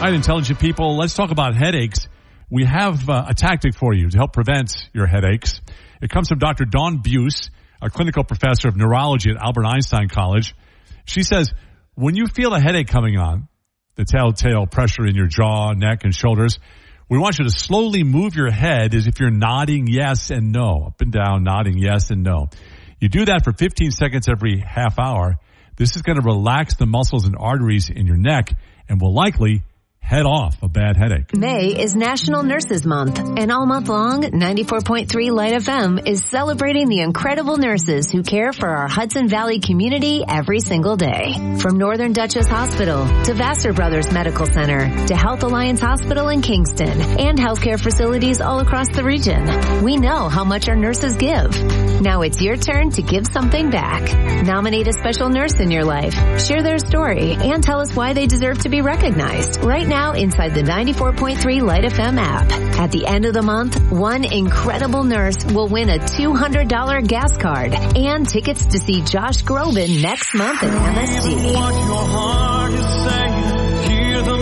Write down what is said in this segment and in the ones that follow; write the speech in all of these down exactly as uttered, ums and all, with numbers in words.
right, intelligent people, let's talk about headaches. We have uh, a tactic for you to help prevent your headaches. It comes from Doctor Dawn Buse, a clinical professor of neurology at Albert Einstein College. She says, when you feel a headache coming on, the telltale pressure in your jaw, neck, and shoulders, we want you to slowly move your head as if you're nodding yes and no, up and down, nodding yes and no. You do that for fifteen seconds every half hour. This is going to relax the muscles and arteries in your neck and will likely head off a bad headache. May is National Nurses Month, and all month long, ninety-four point three Light F M is celebrating the incredible nurses who care for our Hudson Valley community every single day. From Northern Dutchess Hospital to Vassar Brothers Medical Center to Health Alliance Hospital in Kingston and healthcare facilities all across the region. We know how much our nurses give. Now it's your turn to give something back. Nominate a special nurse in your life, share their story, and tell us why they deserve to be recognized. Right now, inside the ninety-four point three Light F M app. At the end of the month, one incredible nurse will win a two hundred dollars gas card and tickets to see Josh Groban next month at M S D. What your heart is saying, hear the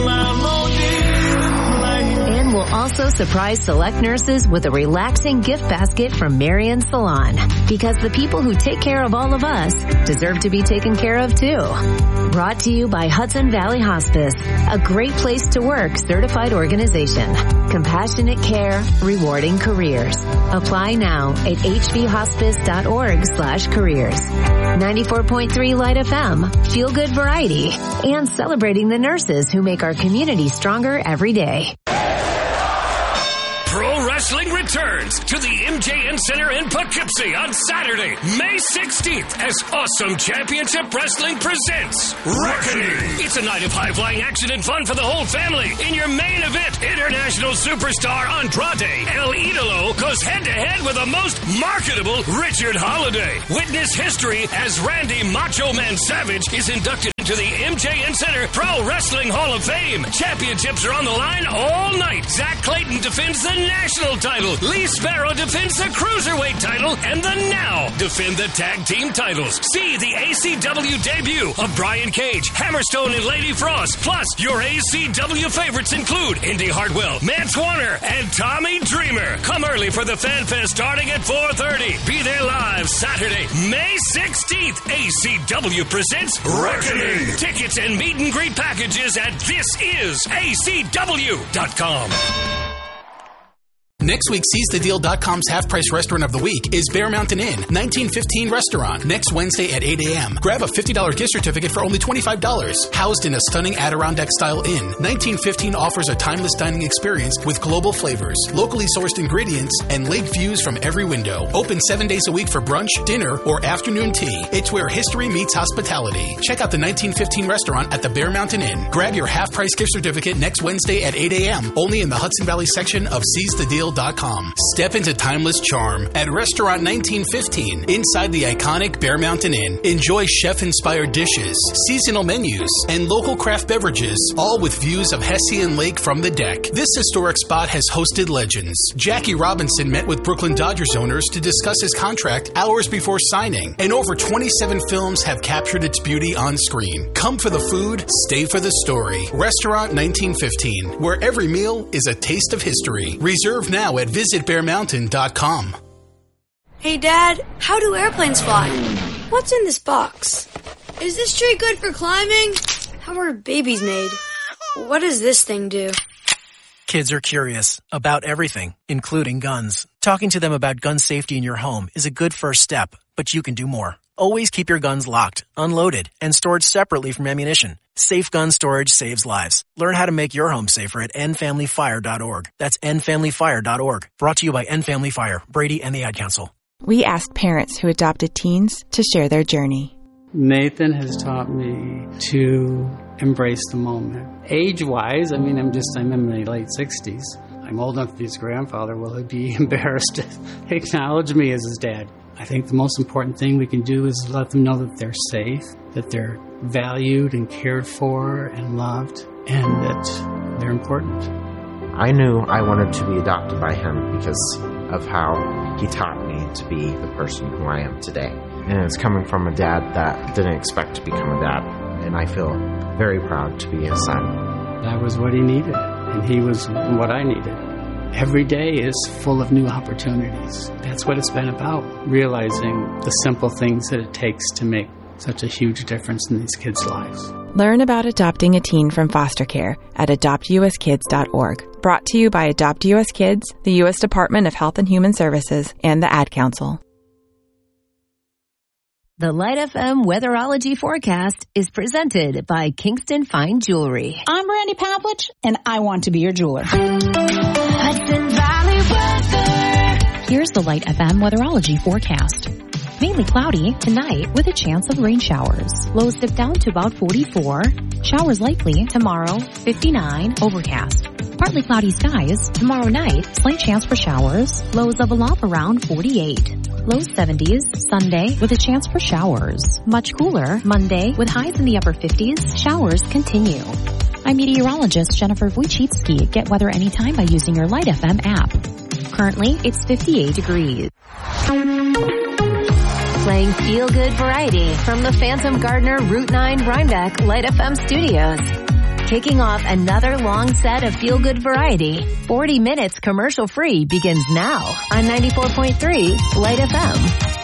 melody. And we'll also surprise select nurses with a relaxing gift basket from Marion Salon. Because the people who take care of all of us deserve to be taken care of too. Brought to you by Hudson Valley Hospice, a great place to work certified organization. Compassionate care, rewarding careers. Apply now at hvhospice.org slash careers. ninety-four point three Light F M, feel good variety, and celebrating the nurses who make our community stronger every day. Pro Wrestling returns to the M J N Center in Poughkeepsie on Saturday, May sixteenth, as Awesome Championship Wrestling presents Reckoning. It's a night of high-flying action and fun for the whole family. In your main event, international superstar Andrade El Idolo goes head-to-head with the most marketable Richard Holiday. Witness history as Randy Macho Man Savage is inducted into the M J N Center Pro Wrestling Hall of Fame. Championships are on the line all night. Zach Clayton defends the national title. Lee Sparrow defends the cruiserweight title. And the Now defend the tag team titles. See the A C W debut of Brian Cage, Hammerstone, and Lady Frost. Plus, your A C W favorites include Indy Hartwell, Mance Warner, and Tommy Dreamer. Come early for the Fan Fest starting at four thirty. Be there live Saturday, May sixteenth. A C W presents Reckoning. Tickets and meet and greet packages at this is A C W dot com. Next week, seize the deal dot com's half-price restaurant of the week is Bear Mountain Inn, nineteen fifteen Restaurant, next Wednesday at eight a.m. Grab a fifty dollars gift certificate for only twenty-five dollars. Housed in a stunning Adirondack-style inn, nineteen fifteen offers a timeless dining experience with global flavors, locally sourced ingredients, and lake views from every window. Open seven days a week for brunch, dinner, or afternoon tea. It's where history meets hospitality. Check out the nineteen fifteen Restaurant at the Bear Mountain Inn. Grab your half-price gift certificate next Wednesday at eight a.m. only in the Hudson Valley section of seize the deal dot com. Step into timeless charm at Restaurant nineteen fifteen inside the iconic Bear Mountain Inn. Enjoy chef-inspired dishes, seasonal menus, and local craft beverages, all with views of Hessian Lake from the deck. This historic spot has hosted legends. Jackie Robinson met with Brooklyn Dodgers owners to discuss his contract hours before signing, and over twenty-seven films have captured its beauty on screen. Come for the food, stay for the story. Restaurant nineteen fifteen, where every meal is a taste of history. Reserve now at visit bear mountain dot com. Hey, Dad, how do airplanes fly? What's in this box? Is this tree good for climbing? How are babies made? What does this thing do? Kids are curious about everything, including guns. Talking to them about gun safety in your home is a good first step, but you can do more. Always keep your guns locked, unloaded, and stored separately from ammunition. Safe gun storage saves lives. Learn how to make your home safer at end family fire dot org. That's end family fire dot org. Brought to you by End Family Fire, Brady, and the Ad Council. We asked parents who adopted teens to share their journey. Nathan has taught me to embrace the moment. Age-wise, I mean, I'm just, I'm in my late sixties. I'm old enough to be his grandfather. Will he be embarrassed to acknowledge me as his dad? I think the most important thing we can do is let them know that they're safe, that they're valued and cared for and loved, and that they're important. I knew I wanted to be adopted by him because of how he taught me to be the person who I am today. And it's coming from a dad that didn't expect to become a dad, and I feel very proud to be his son. That was what he needed, and he was what I needed. Every day is full of new opportunities. That's what it's been about, realizing the simple things that it takes to make such a huge difference in these kids' lives. Learn about adopting a teen from foster care at adopt u s kids dot org. Brought to you by Adopt U S Kids, the U S Department of Health and Human Services, and the Ad Council. The Light F M Weatherology Forecast is presented by Kingston Fine Jewelry. I'm Randy Pavlich, and I want to be your jeweler. Hudson Valley weather. Here's the Light F M Weatherology Forecast. Mainly cloudy tonight with a chance of rain showers. Lows dip down to about forty-four. Showers likely tomorrow, fifty-nine, overcast. Partly cloudy skies. Tomorrow night, slight chance for showers. Lows level off around forty-eight. Low seventies, Sunday with a chance for showers. Much cooler Monday with highs in the upper fifties. Showers continue. I'm meteorologist Jennifer Wojcicki. Get weather anytime by using your Light F M app. Currently, it's fifty-eight degrees. Playing feel-good variety from the Phantom Gardener Route nine Rhinebeck Light F M studios. Kicking off another long set of feel-good variety. forty minutes commercial-free begins now on ninety-four point three Light F M.